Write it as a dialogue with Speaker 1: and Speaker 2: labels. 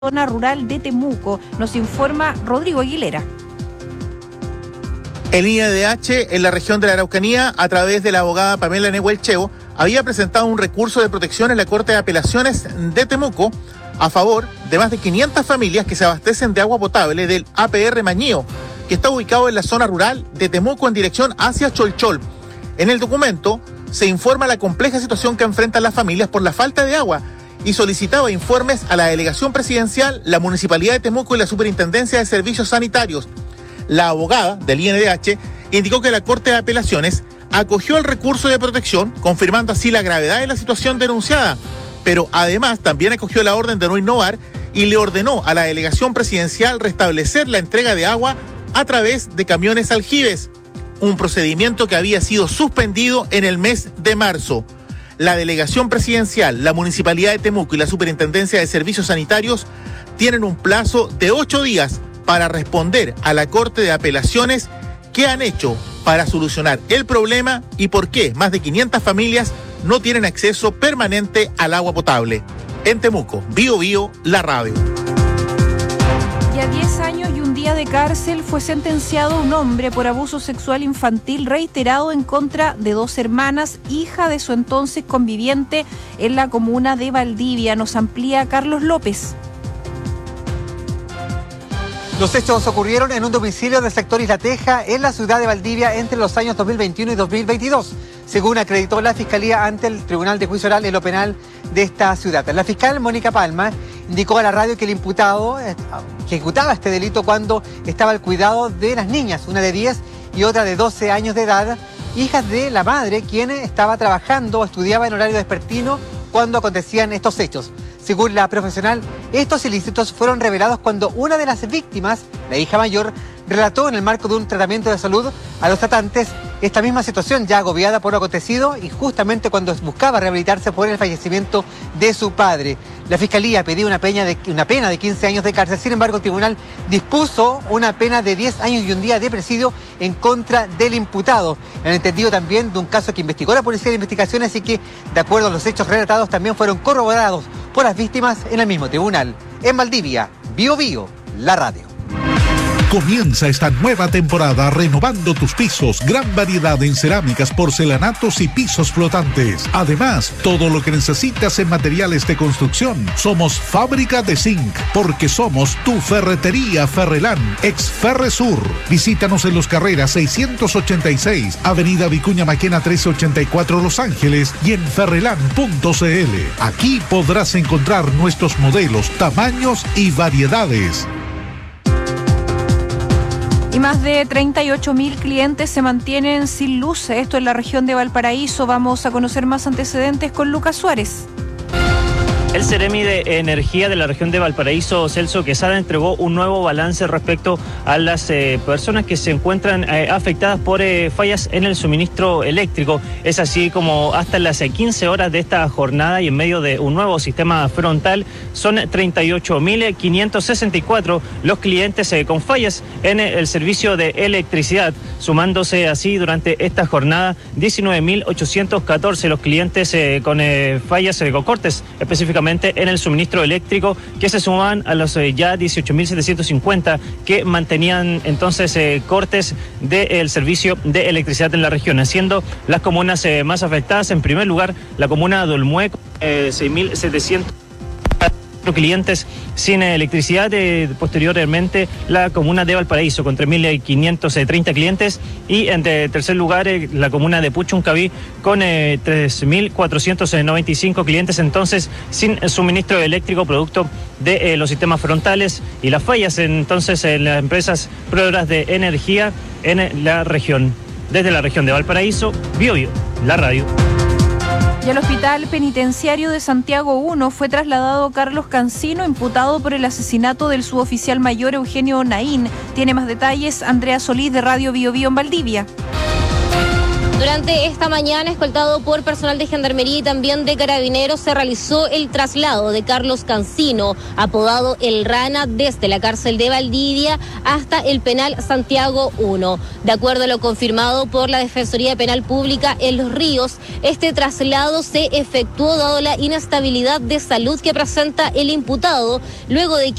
Speaker 1: zona rural de Temuco. Nos informa Rodrigo Aguilera.
Speaker 2: El INDH en la región de la Araucanía, a través de la abogada Pamela Nehuelcheo, había presentado un recurso de protección en la Corte de Apelaciones de Temuco a favor de más de 500 familias que se abastecen de agua potable del APR Mañío, que está ubicado en la zona rural de Temuco en dirección hacia Cholchol. En el documento se informa la compleja situación que enfrentan las familias por la falta de agua y solicitaba informes a la Delegación Presidencial, la Municipalidad de Temuco y la Superintendencia de Servicios Sanitarios. La abogada del INDH indicó que la Corte de Apelaciones acogió el recurso de protección, confirmando así la gravedad de la situación denunciada, pero además también acogió la orden de no innovar y le ordenó a la Delegación Presidencial restablecer la entrega de agua a través de camiones aljibes, un procedimiento que había sido suspendido en el mes de marzo. La Delegación Presidencial, la Municipalidad de Temuco y la Superintendencia de Servicios Sanitarios tienen un plazo de 8 días para responder a la Corte de Apelaciones qué han hecho para solucionar el problema y por qué más de 500 familias no tienen acceso permanente al agua potable. En Temuco, Bío Bío, la radio.
Speaker 1: Y a 10 años y un día de cárcel fue sentenciado un hombre por abuso sexual infantil reiterado en contra de 2 hermanas, hija de su entonces conviviente en la comuna de Valdivia. Nos amplía Carlos López.
Speaker 3: Los hechos ocurrieron en un domicilio del sector Isla Teja, en la ciudad de Valdivia, entre los años 2021 y 2022, según acreditó la Fiscalía ante el Tribunal de Juicio Oral en lo penal de esta ciudad. La fiscal Mónica Palma indicó a la radio que el imputado ejecutaba este delito cuando estaba al cuidado de las niñas, una de 10 y otra de 12 años de edad, hijas de la madre, quien estaba trabajando o estudiaba en horario vespertino cuando acontecían estos hechos. Según la profesional, estos ilícitos fueron revelados cuando una de las víctimas, la hija mayor, relató en el marco de un tratamiento de salud a los tratantes esta misma situación, ya agobiada por lo acontecido y justamente cuando buscaba rehabilitarse por el fallecimiento de su padre. La Fiscalía pedía una pena de 15 años de cárcel. Sin embargo, el tribunal dispuso una pena de 10 años y un día de presidio en contra del imputado. En el entendido también de un caso que investigó la Policía de Investigaciones y que, de acuerdo a los hechos relatados, también fueron corroborados por las víctimas en el mismo tribunal. En Valdivia, Bío Bío, la radio.
Speaker 4: Comienza esta nueva temporada renovando tus pisos. Gran variedad en cerámicas, porcelanatos y pisos flotantes. Además, todo lo que necesitas en materiales de construcción. Somos Fábrica de Zinc, porque somos tu ferretería Ferrelán, ex Ferresur. Visítanos en Los Carreras 686, Avenida Vicuña Maquena 1384 Los Ángeles y en ferrelán.cl. Aquí podrás encontrar nuestros modelos, tamaños y variedades.
Speaker 1: Y más de 38.000 clientes se mantienen sin luz, esto en la región de Valparaíso. Vamos a conocer más antecedentes con Lucas Suárez.
Speaker 5: El Seremi de Energía de la región de Valparaíso, Celso Quesada, entregó un nuevo balance respecto a las personas que se encuentran afectadas por fallas en el suministro eléctrico. Es así como hasta las 15 horas de esta jornada y en medio de un nuevo sistema frontal, son 38.564 los clientes con fallas en el servicio de electricidad, sumándose así durante esta jornada 19.814 los clientes con fallas, con cortes específicamente en el suministro eléctrico, que se suman a los ya 18.750 que mantenían entonces cortes del servicio de electricidad en la región, siendo las comunas más afectadas. En primer lugar, la comuna de Olmué, 6.700 clientes sin electricidad, posteriormente la comuna de Valparaíso con 3.530 clientes y en tercer lugar la comuna de Puchuncaví con 3.495 clientes entonces sin suministro eléctrico producto de los sistemas frontales y las fallas entonces en las empresas proveedoras de energía en la región. Desde la región de Valparaíso, Bío Bío, la radio.
Speaker 1: Y al Hospital Penitenciario de Santiago I fue trasladado Carlos Cancino, imputado por el asesinato del suboficial mayor Eugenio Naín. Tiene más detalles Andrea Solís de Radio Bío Bío en Valdivia.
Speaker 6: Durante esta mañana, escoltado por personal de Gendarmería y también de Carabineros, se realizó el traslado de Carlos Cancino, apodado El Rana, desde la cárcel de Valdivia hasta el penal Santiago 1. De acuerdo a lo confirmado por la Defensoría Penal Pública en Los Ríos, este traslado se efectuó dado la inestabilidad de salud que presenta el imputado, luego de que